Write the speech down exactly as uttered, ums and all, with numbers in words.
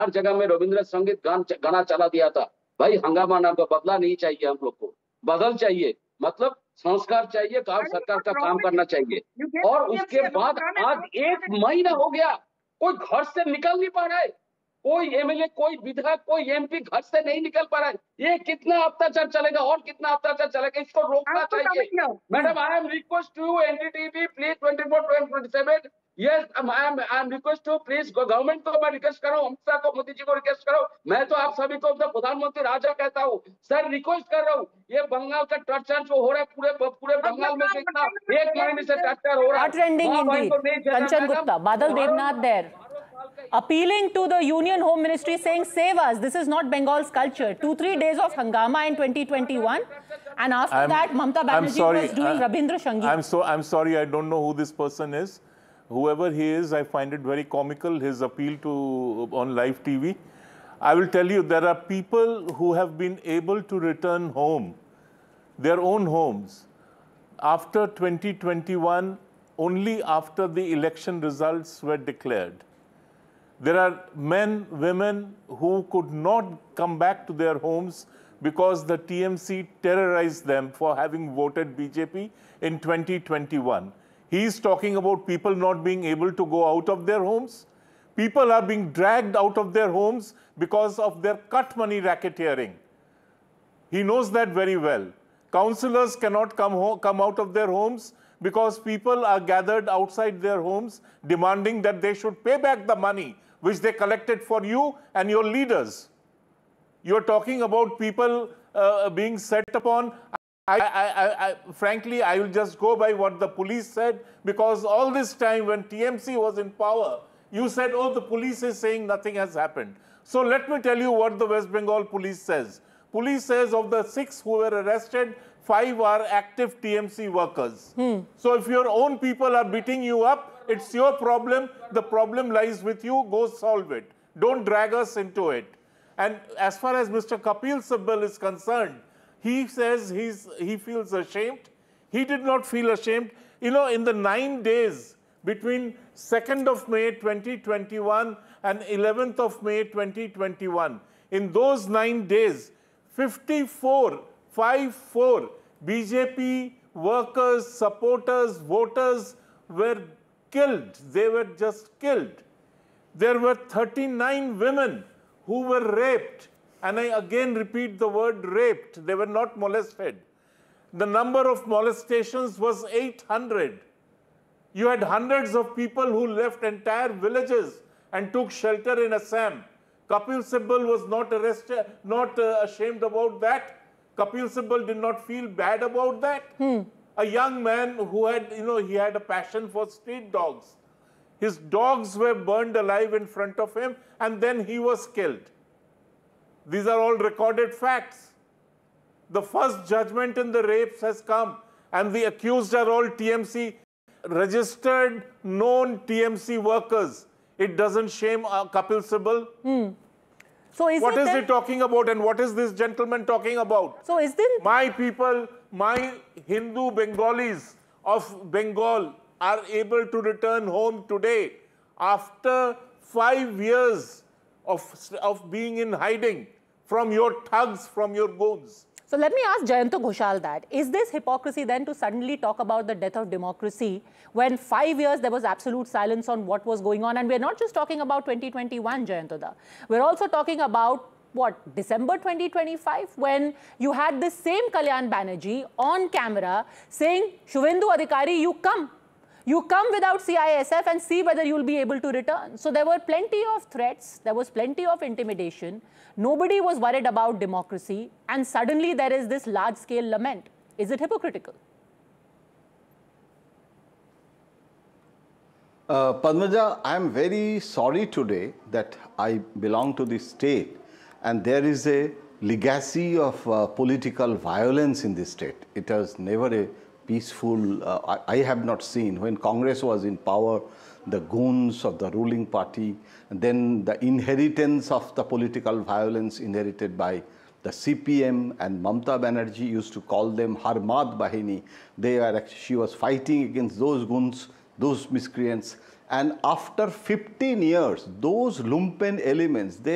हर जगह में रविंद्र संगीत गान गाना चला दिया था। भाई हंगामा नाम का बदला नहीं चाहिए हम लोग को, बदल चाहिए, मतलब संस्कार चाहिए, काम सरकार का काम करना चाहिए। और उसके बाद आज एक महीना हो गया, कोई घर से निकल नहीं पा रहा है, कोई एमएलए, कोई विधायक, कोई एमपी घर से नहीं निकल पा रहा है। ये कितना अत्याचार चलेगा और कितना अत्याचार चलेगा, इसको रोकना चाहिए। Madam, I am request to NDTV please twenty four twenty seven, yes I am I am request to please government को मैं रिक्वेस्ट कर रहा हूँ, अमित शाह को, मोदी जी को रिक्वेस्ट कर रहा हूँ, मैं तो आप सभी को प्रधानमंत्री राजा कहता हूँ, सर रिक्वेस्ट कर रहा हूँ, ये बंगाल का टर्चर जो हो रहा है पूरे पूरे बंगाल में, जितना एक महीने से टर्चर हो रहा है, trending indeed. Kanchan Gupta, Badal Devnath there, appealing to the Union Home Ministry, saying, save us, this is not Bengal's culture. Two, three days of hangama in twenty twenty-one. And after I'm, that, Mamata Banerjee sorry, was doing I, Rabindra Sangeet. I'm, so, I'm sorry, I don't know who this person is. Whoever he is, I find it very comical, his appeal to on live T V. I will tell you, there are people who have been able to return home, their own homes, after twenty twenty-one, only after the election results were declared. There are men, women who could not come back to their homes because the T M C terrorized them for having voted B J P in twenty twenty-one. He is talking about people not being able to go out of their homes. People are being dragged out of their homes because of their cut money racketeering. He knows that very well. Councillors cannot come, home, come out of their homes because people are gathered outside their homes demanding that they should pay back the money which they collected for you and your leaders. You're talking about people uh, being set upon. I, I, I, frankly, I will just go by what the police said, because all this time when T M C was in power, you said, oh, the police is saying nothing has happened. So let me tell you what the West Bengal police says. Police says of the six who were arrested, five are active T M C workers. Hmm. So if your own people are beating you up, it's your problem. The problem lies with you. Go solve it. Don't drag us into it. And as far as Mister Kapil Sibal is concerned, he says he's, he feels ashamed. He did not feel ashamed. You know, in the nine days between second of May twenty twenty-one and eleventh of May twenty twenty-one, in those nine days, fifty-four, fifty-four B J P workers, supporters, voters were killed. They were just killed. There were thirty-nine women who were raped. And I again repeat the word raped. They were not molested. The number of molestations was eight hundred. You had hundreds of people who left entire villages and took shelter in Assam. Kapil Sibal was not arrested, not uh, ashamed about that. Kapil Sibal did not feel bad about that. Hmm. A young man who had, you know, he had a passion for street dogs. His dogs were burned alive in front of him, and then he was killed. These are all recorded facts. The first judgment in the rapes has come, and the accused are all T M C, registered, known T M C workers. It doesn't shame uh, Kapil Sibal. Hmm. So is what is he talking about, and what is this gentleman talking about? So is this... My people, my Hindu Bengalis of Bengal are able to return home today after five years of, of being in hiding from your thugs, from your goons. So let me ask Jayanta Ghoshal that. Is this hypocrisy then to suddenly talk about the death of democracy when five years there was absolute silence on what was going on? And we're not just talking about twenty twenty-one, Jayanta. We're also talking about, what, December twenty twenty-five, when you had this same Kalyan Banerjee on camera saying, Shubhendu Adhikari, you come. You come without C I S F and see whether you'll be able to return. So there were plenty of threats, there was plenty of intimidation. Nobody was worried about democracy, and suddenly there is this large-scale lament. Is it hypocritical? Uh, Padmaja, I am very sorry today that I belong to this state, and there is a legacy of uh, political violence in this state. It was never a peaceful, uh, I, I have not seen. When Congress was in power, the goons of the ruling party, and then the inheritance of the political violence inherited by the C P M, and Mamata Banerjee used to call them Harmad Bahini. They are, she was fighting against those goons, those miscreants. And after fifteen years, those lumpen elements, they